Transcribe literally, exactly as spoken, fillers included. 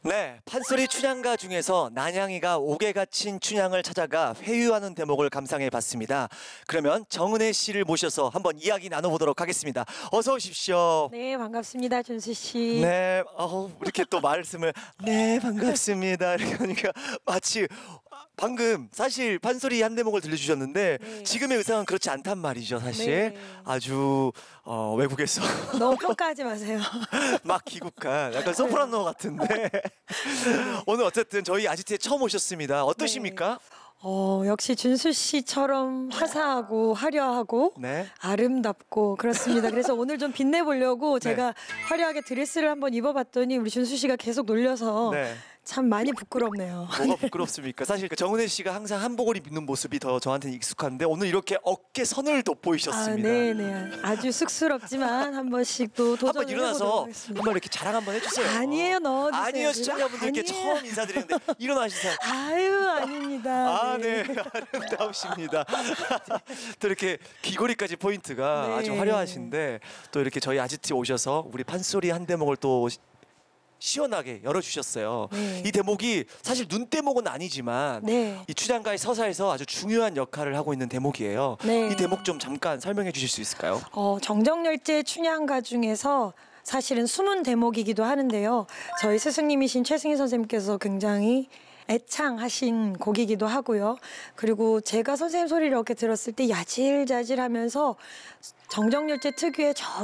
네, 판소리 춘향가 중에서 난양이가 옥에 갇힌 춘향을 찾아가 회유하는 대목을 감상해 봤습니다. 그러면 정은혜 씨를 모셔서 한번 이야기 나눠보도록 하겠습니다. 어서 오십시오. 네, 반갑습니다, 준수 씨. 네, 어, 이렇게 또 말씀을 네 반갑습니다 이렇게 하니까 마치 방금 사실 판소리 한 대목을 들려주셨는데 네. 지금의 의상은 그렇지 않단 말이죠. 사실 네. 아주 어, 외국에서 너무 평가하지 마세요. 막 귀국한 약간 소프라노 같은데 오늘 어쨌든 저희 아지트에 처음 오셨습니다. 어떠십니까? 어, 역시 준수 씨처럼 화사하고 화려하고 네. 아름답고 그렇습니다. 그래서 오늘 좀 빛내보려고 제가 화려하게 드레스를 한번 입어봤더니 우리 준수 씨가 계속 놀려서 네. 참 많이 부끄럽네요. 뭐가 부끄럽습니까? 사실 그 정은혜 씨가 항상 한복을 입는 모습이 더 저한테는 익숙한데 오늘 이렇게 어깨 선을 아, 돋보이셨습니다. 네네. 아주 쑥스럽지만 한 번씩 또 도전을 한번 일어나서 해보도록 하겠습니다. 한번 이렇게 자랑 한번 해주세요. 아니에요, 넣어주세요. 아니요, 시청자분들께 아니에요. 처음 인사드리는데 일어나시세요. 아유, 아닙니다. 아, 네. 아름다우십니다. 또 이렇게 귀걸이까지 포인트가 네. 아주 화려하신데 또 이렇게 저희 아지트에 오셔서 우리 판소리 한 대목을 또 시- 시원하게 열어주셨어요. 네. 이 대목이 사실 눈 대목은 아니지만 네. 이 춘향가의 서사에서 아주 중요한 역할을 하고 있는 대목이에요. 네. 이 대목 좀 잠깐 설명해 주실 수 있을까요? 어, 정정열제 춘향가 중에서 사실은 숨은 대목이기도 하는데요. 저희 스승님이신 최승희 선생님께서 굉장히 애창하신 곡이기도 하고요. 그리고 제가 선생님 소리를 이렇게 들었을 때 야질자질하면서 정정열제 특유의 저